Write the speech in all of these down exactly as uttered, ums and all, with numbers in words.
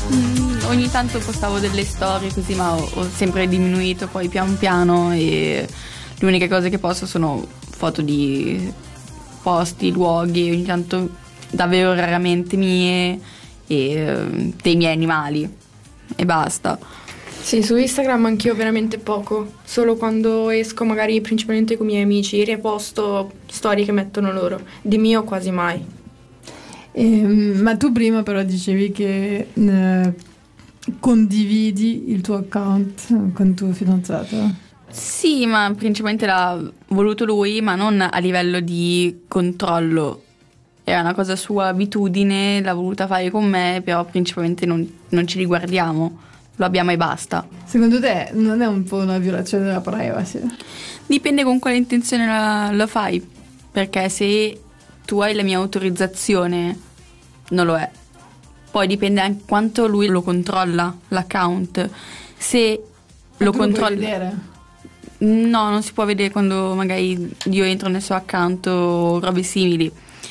Mm, ogni tanto postavo delle storie così, ma ho, ho sempre diminuito poi pian piano, e le uniche cose che posto sono foto di posti, luoghi, ogni tanto davvero raramente mie e eh, dei miei animali e basta. Sì, su Instagram anch'io veramente poco, solo quando esco magari principalmente con i miei amici, riposto storie che mettono loro, di mio quasi mai. Eh, ma tu prima però dicevi che eh, condividi il tuo account con tuo fidanzato. Sì, ma principalmente l'ha voluto lui, ma non a livello di controllo. Era una cosa sua, abitudine, l'ha voluta fare con me, però principalmente non, non ci riguardiamo, lo abbiamo e basta. Secondo te non è un po' una violazione della privacy? Dipende con quale intenzione la, lo fai, perché se tu hai la mia autorizzazione, non lo è. Poi dipende anche quanto lui lo controlla, l'account. Se lo tu controlla... Lo puoi vedere? No, non si può vedere quando magari io entro nel suo account o robe simili.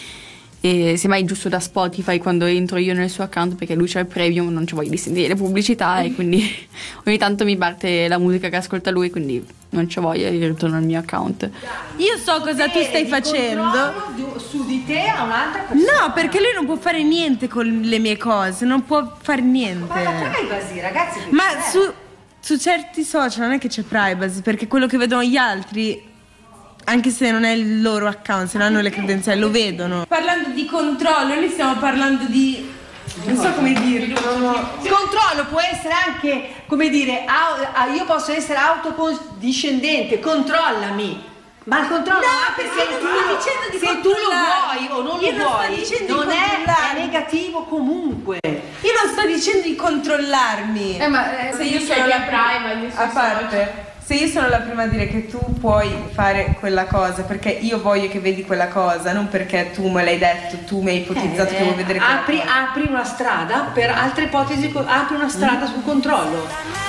E semmai giusto da Spotify quando entro io nel suo account, perché lui c'ha il premium, non ci voglio di sentire le pubblicità e quindi ogni tanto mi parte la musica che ascolta lui, quindi non c'ho voglia di ritorno al mio account. Io so cosa tu stai facendo su di te a un'altra persona. No, perché lui non può fare niente con le mie cose, non può fare niente. Ma la privacy, ragazzi, che ma c'è? su, su certi social non è che c'è privacy, perché quello che vedono gli altri, anche se non è il loro account, se non hanno le credenziali, lo vedono. Parlando di controllo, noi stiamo parlando di... non so come dirlo. Il controllo può essere anche, come dire, au- io posso essere autocondiscendente, controllami. Ma il controllo No, è perché se non tu, sto dicendo di se tu lo controllarmi. vuoi o non Io lo non sto vuoi, dicendo non di è, controllarmi. è negativo comunque. Io non sto dicendo di controllarmi. Eh, ma eh, se io sono la prima, a parte, se io sono la prima a dire che tu puoi fare quella cosa perché io voglio che vedi quella cosa, non perché tu me l'hai detto, tu mi hai ipotizzato Eh, che vuoi vedere quella apri, cosa. apri una strada per altre ipotesi, apri una strada sul controllo.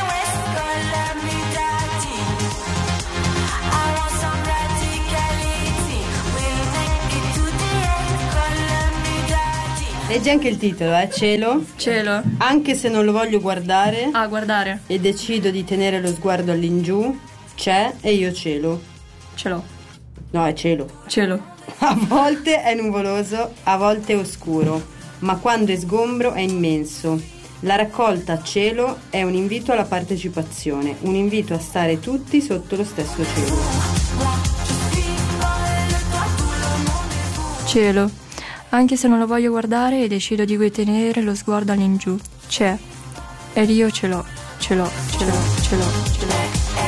Leggi anche il titolo, eh? Cielo. Cielo. Anche se non lo voglio guardare Ah, guardare. e decido di tenere lo sguardo all'ingiù, c'è e io cielo. Ce l'ho. No, è cielo. Cielo. A volte è nuvoloso, a volte è oscuro, ma quando è sgombro è immenso. La raccolta cielo è un invito alla partecipazione, un invito a stare tutti sotto lo stesso cielo. Cielo. Anche se non lo voglio guardare e decido di tenere lo sguardo all'ingiù. C'è. Ed io ce l'ho, ce l'ho, ce l'ho, ce l'ho, ce l'ho.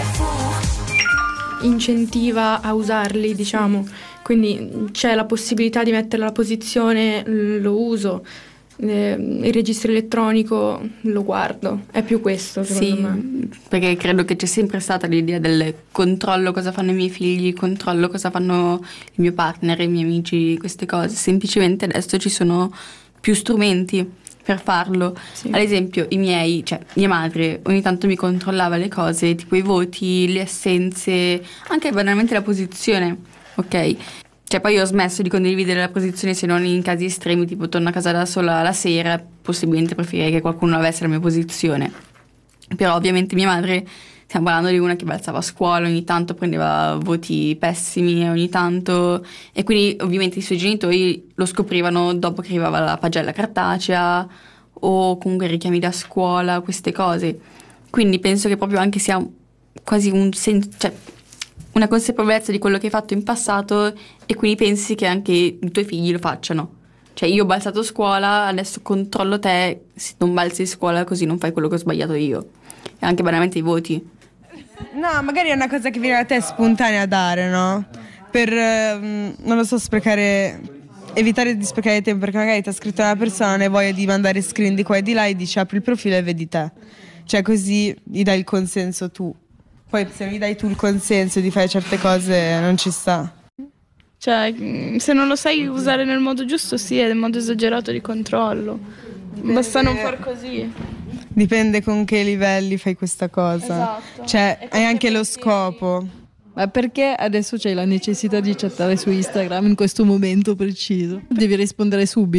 Incentiva a usarli, diciamo. Quindi c'è la possibilità di mettere la posizione, lo uso. Eh, il registro elettronico lo guardo. È più questo, secondo Sì, me. perché credo che c'è sempre stata l'idea del controllo cosa fanno i miei figli, controllo cosa fanno il mio partner, i miei amici, queste cose. Semplicemente adesso ci sono più strumenti per farlo. Sì. Ad esempio i miei, cioè mia madre ogni tanto mi controllava le cose, tipo i voti, le assenze, anche banalmente la posizione, ok? Cioè poi io ho smesso di condividere la posizione se non in casi estremi, tipo torno a casa da sola la sera, possibilmente preferirei che qualcuno avesse la mia posizione. Però ovviamente mia madre, stiamo parlando di una che balzava a scuola, ogni tanto prendeva voti pessimi, ogni tanto, e quindi ovviamente i suoi genitori lo scoprivano dopo che arrivava la pagella cartacea o comunque richiami da scuola, queste cose. Quindi penso che proprio anche sia quasi un senso, cioè una consapevolezza di quello che hai fatto in passato, e quindi pensi che anche i tuoi figli lo facciano. Cioè io ho balzato a scuola, adesso controllo te, se non balzi a scuola così non fai quello che ho sbagliato io. E anche veramente i voti. No, magari è una cosa che viene da te spontanea a dare, no? Per, ehm, non lo so, sprecare, evitare di sprecare tempo, perché magari ti ha scritto una persona e voglia di mandare screen di qua e di là e dici apri il profilo e vedi te. Cioè così gli dai il consenso tu. Poi se gli dai tu il consenso di fare certe cose non ci sta. Cioè, se non lo sai usare nel modo giusto, sì, è nel modo esagerato di controllo. Dipende... Basta non far così. Dipende con che livelli fai questa cosa. Esatto. Cioè, hai anche lo scopo. Ma perché adesso c'hai la necessità di chattare su Instagram in questo momento preciso? Devi rispondere subito?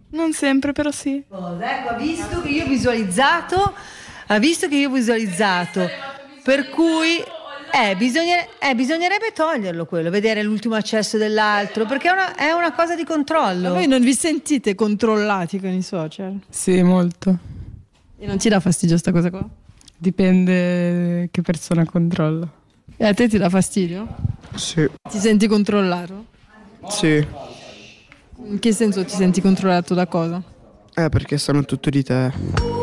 Non sempre, però sì. Oh, ecco, ha visto che io ho visualizzato, ha visto che io ho visualizzato, per cui eh, bisogna- eh, bisognerebbe toglierlo quello, vedere l'ultimo accesso dell'altro, perché è una, è una cosa di Ma controllo. voi non vi sentite controllati con i social? Sì, molto. E non ti dà fastidio sta cosa qua? Dipende che persona controlla. E a te ti dà fastidio? Sì. Ti senti controllato? Sì. In che senso ti senti controllato da cosa? Eh, perché sanno tutto di te.